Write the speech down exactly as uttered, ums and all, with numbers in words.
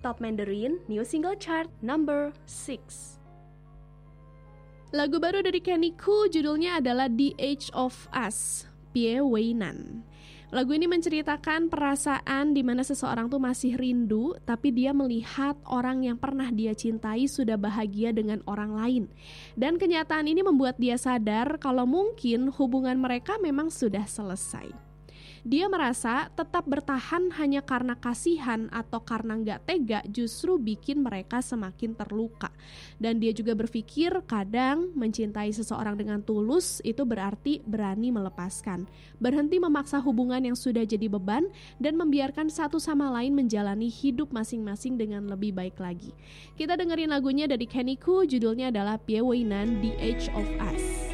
Top Mandarin New Single Chart number six. Lagu baru dari Kenny Ku judulnya adalah The Age of Us, Pie Wei Nan. Lagu ini menceritakan perasaan di mana seseorang tuh masih rindu, tapi dia melihat orang yang pernah dia cintai sudah bahagia dengan orang lain. Dan kenyataan ini membuat dia sadar kalau mungkin hubungan mereka memang sudah selesai. Dia merasa tetap bertahan hanya karena kasihan atau karena nggak tega justru bikin mereka semakin terluka. Dan dia juga berpikir kadang mencintai seseorang dengan tulus itu berarti berani melepaskan. Berhenti memaksa hubungan yang sudah jadi beban dan membiarkan satu sama lain menjalani hidup masing-masing dengan lebih baik lagi. Kita dengerin lagunya dari Kenny Ku, judulnya adalah Pie Wei Nan, The Age of Us.